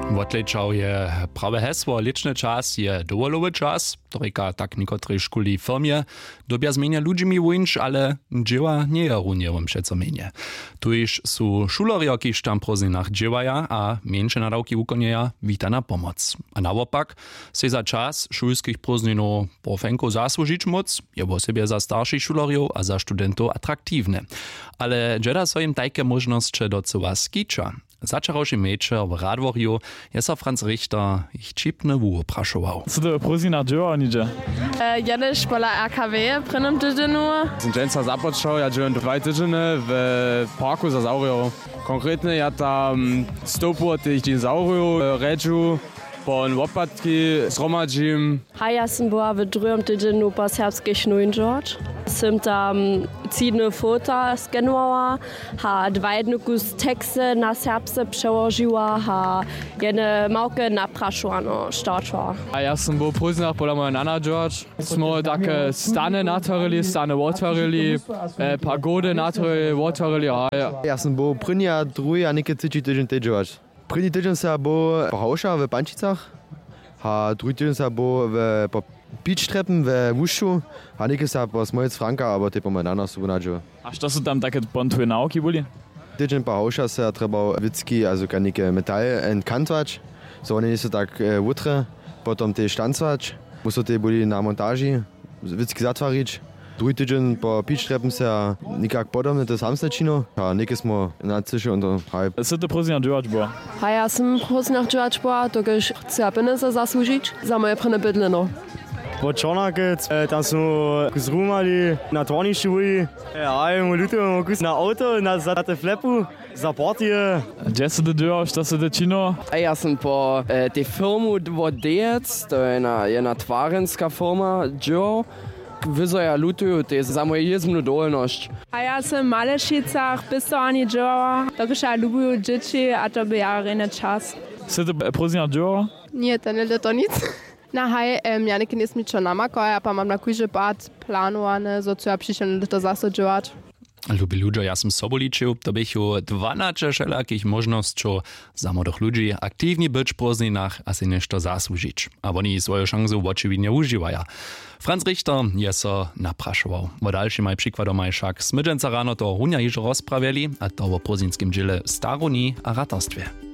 Wotlečał je prawe hesło, liczny czas je dowolowy czas, to tak niektórej szkoli firmie, dobia zmienia ludźmi wunsch, ale dzieła nie je runiejom przecomenie. Tuż są szulorio, kiż tam prozinach dziewaja, a mniejsze nadawki ukonieja witana pomoc. A naopak, se za czas szulskich prozinów profenko zasłużyć moc, je wo sobie za starszych szulorio a za studentów atraktivne. Ale dżeda so im tajke możności docowa skicza. Začaroši mečer v Radvorju je sa Franz Richter ich čipne vúho prašoval. Co to prozina dževa niče? Jedeš pola RKW v prvnom týždňu. Som dženca započal, ja džujem 2 týždne v parku za zauriou. Konkrétne ja tam stopu tých dinozauriów, redžu, po łopatki zhromadžím. Ja som bola v druhom týždňu po serbských Neuengeorge. Som tam cídne fota skenovala, ha 2 kus texty na serbse przełożyła, ha jedne małke napraszowano starczyła. A ja som bol poznal pola moja nana George. Smo také stane natvorili, stane otvorili, pagode otvorili. Ja som bol první a druhý a niekedy třetí týždeň tej George. První týždeň sa bol po Hauša v Pančicach a druhý týždeň sa bol v Beachtreppen w Wuszu, a niekedy sa po Smolec Franka, aber te po Manana sú vnađo. A što sú tam také pontové nauky boli? Týždeň po Hauša sa trebal vicky, also kanike Metall entkantovač, so oni sú tak wutre, potom te štancovač, musú te boli na montáži, vicky zatvarič. Druhý týždeň po Beachtreppen sa nikak podobne, to sam čino, a niekedy smo na ciši und halb. Co to prozina George bola? Ja som prozina George bola, tokiž chcela peniaze zasłužiť za moje prvné bydleno. Po Čornakec, tam smo zrumali na dvorništi voli. Ja, imamo lutujemo na auto, za te flepu, za partije. Gdje se to deo, što se to čino? Ja sam po te firmu Vodejec, to je jedna tvarenska firma, deo. Wyzo ja lutuju, to je za moju jezmnu dolnosť. A ja som v Malešicach, pistovanie džova, tokiž ja ľubujú džiči a to by ja rejne čas. Co to prozina deo? Nie, to nie to nic. Na haj, ja neky nesmí čo namako, ja pa mám na kúže pát plánované, zo co ja prišiel to zasadžovať. Lubi ľudia, ja som sobu ličil, to bych ju 12 všelakých možností za mladých ľudí aktívne byť v prozinách a si nešto zaslúžiť. A oni svoju šancu očividne užívajú. Franz Richter je so naprašoval. Vo dalším aj príkladom aj však smydženca ráno to hunia již rozpravili, a to vo prozinskim džile Staroni a ratarstwie.